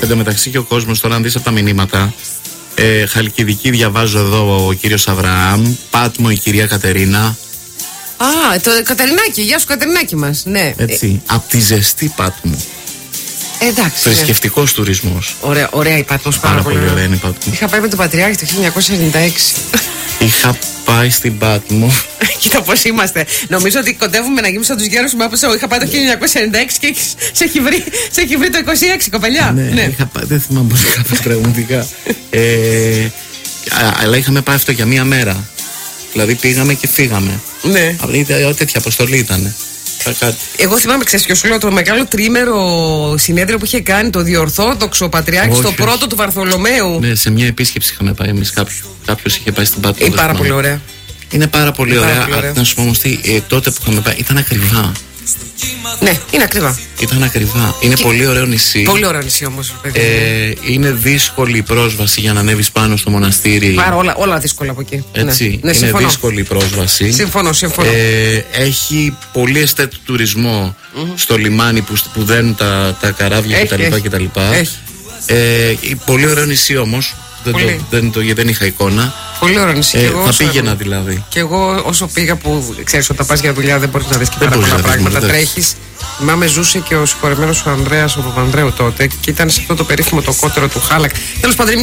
Εν τω μεταξύ και ο κόσμος τώρα, αν δεις από τα μηνύματα, Χαλκιδική διαβάζω εδώ ο κύριος Αβραάμ, Πάτμο η κυρία Κατερίνα. Α, το Κατερινάκι, γεια σου Κατερινάκι μας. Ναι. Έτσι, από τη ζεστή Πάτμο. Εντάξει. Θρησκευτικός τουρισμός. Ωραία η Πάτμος, πάρα πολύ ωραία είναι η Πάτμο. Είχα πάει με τον Πατριάρχη το 1996. Είχα πάει στην Πάτμο. Κοίτα πώς είμαστε. Νομίζω ότι κοντεύουμε να γίνουμε σαν τους γέρους μου. Είχα πάει το 1996 και σε έχει βρει το 26, κοπελιά. Ναι. Είχα πάει, δεν θυμάμαι πώς είχα πάει πραγματικά. Αλλά είχαμε πάει αυτό για μία μέρα. Δηλαδή πήγαμε και φύγαμε. Ναι. Τέτοια αποστολή ήταν. Εγώ θυμάμαι, ξέρεις ποιο σου λέω, το μεγάλο τρίμερο συνέδριο που είχε κάνει το διορθόδοξο Πατριάρχη στο πρώτο του Βαρθολομαίου. Ναι, σε μια επίσκεψη είχαμε πάει εμείς. Κάποιος είχε πάει στην Πάτμο. Είναι πάρα πολύ ωραία. Είναι πάρα πολύ ωραία. Να σου πω όμως τι, τότε που είχαμε πάει ήταν ακριβά. Ναι, είναι ακριβά. Ήταν ακριβά. Είναι πολύ ωραίο νησί. Πολύ ωραίο νησί όμως. Είναι δύσκολη η πρόσβαση για να ανέβεις πάνω στο μοναστήρι. Όλα δύσκολα από εκεί. Έτσι. Ναι, είναι δύσκολη η πρόσβαση. Συμφωνώ. Έχει πολύ εστέτου τουρισμό στο λιμάνι που δένουν τα καράβια κτλ. Πολύ ωραίο νησί όμως. Δεν είχα εικόνα. Πολύ ωραίο νησί. Θα πήγαινα δηλαδή. Και εγώ όσο πήγα, που ξέρεις όταν πας για δουλειά δεν μπορείς να δεις και πάρα πολλά πράγματα. Τρέχεις. Θυμάμαι ζούσε και ο συγχωρεμένος ο Ανδρέας ο Παπανδρέου τότε και ήταν σε αυτό το περίφημο το κότερο του Χάλακ. Τέλος πάντων.